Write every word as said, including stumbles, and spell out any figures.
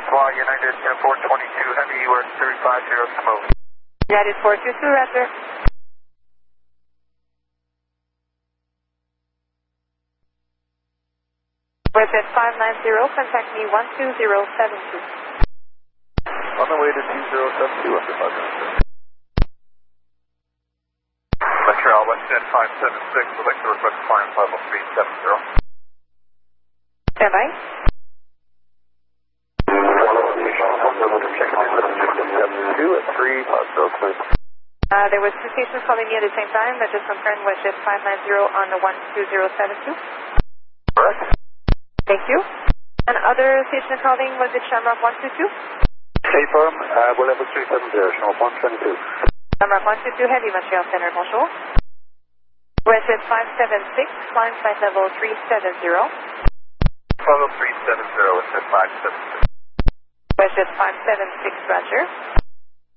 Fly United four twenty-two Heavy, we're three five zero Samoa. United four two two, Raptor. West five nine zero, contact me one two zero seven two. On the way to two zero seven two under five minutes. Montreal, Westjet five seven six, would like to request climb level three seven zero. Stand by. Uh, there was two stations calling me at the same time. I just confirmed Westjet five nine zero on the one two zero seven two. Correct. Thank you. And other station calling, was it Shamrock one two two? Stay firm, uh, we'll level three seven zero, Shamrock one twenty-two. Shamrock one two two Heavy, Montreal Center, bonjour. Westjet five seven six, climb flight level three seven zero. Level three seven zero, Westjet five seven six. Westjet five seven six, Roger.